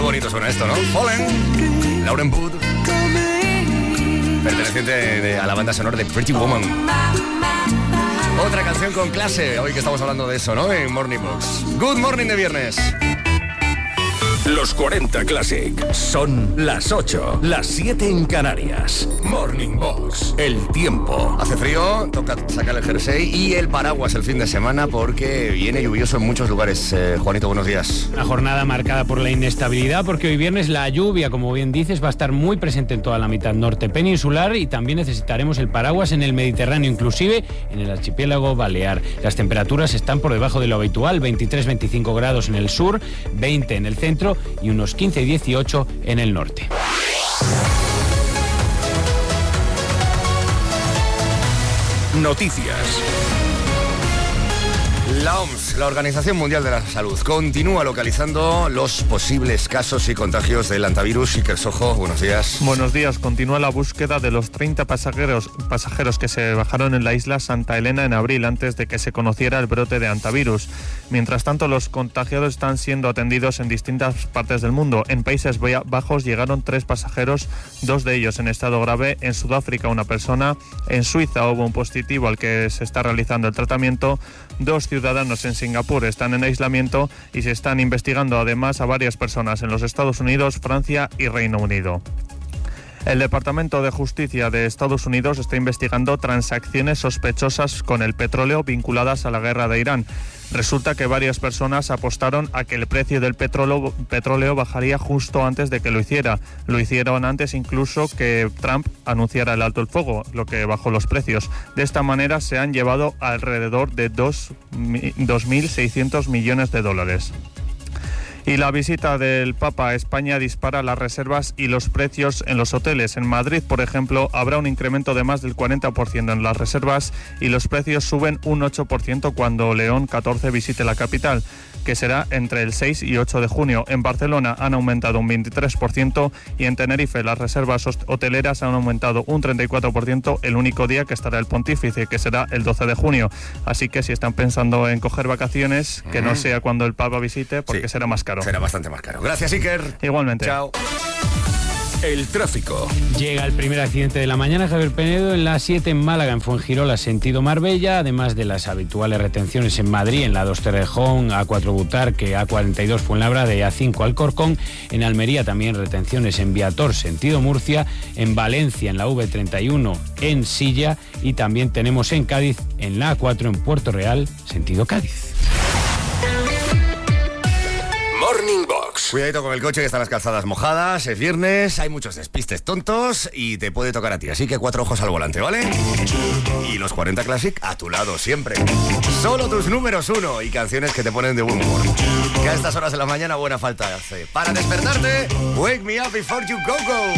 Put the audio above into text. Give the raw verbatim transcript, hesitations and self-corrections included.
bonito suena esto, ¿no? Fallen, Lauren Wood, perteneciente de, a la banda sonora de Pretty Woman. Otra canción con clase, hoy que estamos hablando de eso, ¿no? En Morning Box. Good morning de viernes. Los cuarenta Classic. Son las ocho, las siete en Canarias. Morning Box. El tiempo. Hace frío, toca sacar el jersey y el paraguas el fin de semana porque viene lluvioso en muchos lugares. Eh, Juanito, buenos días. Una jornada marcada por la inestabilidad porque hoy viernes la lluvia, como bien dices, va a estar muy presente en toda la mitad norte peninsular y también necesitaremos el paraguas en el Mediterráneo, inclusive en el archipiélago balear. Las temperaturas están por debajo de lo habitual, veintitrés a veinticinco grados en el sur, veinte en el centro y unos quince a dieciocho en el norte. Noticias. La O M S, la Organización Mundial de la Salud, continúa localizando los posibles casos y contagios del hantavirus. Iker Sojo, buenos días. Buenos días. Continúa la búsqueda de los treinta pasajeros, pasajeros que se bajaron en la isla Santa Elena en abril, antes de que se conociera el brote de hantavirus. Mientras tanto, los contagiados están siendo atendidos en distintas partes del mundo. En Países Bajos llegaron tres pasajeros, dos de ellos en estado grave. En Sudáfrica, una persona. En Suiza hubo un positivo al que se está realizando el tratamiento. Dos ciudadanos en Singapur están en aislamiento y se están investigando además a varias personas en los Estados Unidos, Francia y Reino Unido. El Departamento de Justicia de Estados Unidos está investigando transacciones sospechosas con el petróleo vinculadas a la guerra de Irán. Resulta que varias personas apostaron a que el precio del petróleo, petróleo bajaría justo antes de que lo hiciera. Lo hicieron antes incluso que Trump anunciara el alto el fuego, lo que bajó los precios. De esta manera se han llevado alrededor de dos mil seiscientos millones de dólares. Y la visita del Papa a España dispara las reservas y los precios en los hoteles. En Madrid, por ejemplo, habrá un incremento de más del cuarenta por ciento en las reservas y los precios suben un ocho por ciento cuando León catorce visite la capital, que será entre el seis y ocho de junio. En Barcelona han aumentado un veintitrés por ciento y en Tenerife las reservas hoteleras han aumentado un treinta y cuatro por ciento el único día que estará el pontífice, que será el doce de junio. Así que si están pensando en coger vacaciones, que no sea cuando el Papa visite, porque sí, será más caro. Será bastante más caro. Gracias, Iker. Igualmente. Chao. El tráfico. Llega el primer accidente de la mañana, Javier Penedo, en la A siete en Málaga, en Fuengirola, sentido Marbella, además de las habituales retenciones en Madrid, en la dos Torrejón, A cuatro Butarque, A cuarenta y dos Fuenlabrada y A cinco Alcorcón. En Almería también retenciones en Viator, sentido Murcia, en Valencia, en la V treinta y uno, en Silla, y también tenemos en Cádiz, en la A cuatro en Puerto Real, sentido Cádiz. Morning Box. Cuidadito con el coche, que están las calzadas mojadas, es viernes, hay muchos despistes tontos y te puede tocar a ti, así que cuatro ojos al volante, ¿vale? Y los cuarenta Classic a tu lado siempre. Solo tus números uno y canciones que te ponen de buen humor. Que a estas horas de la mañana buena falta hace. Para despertarte, Wake Me Up Before You Go Go.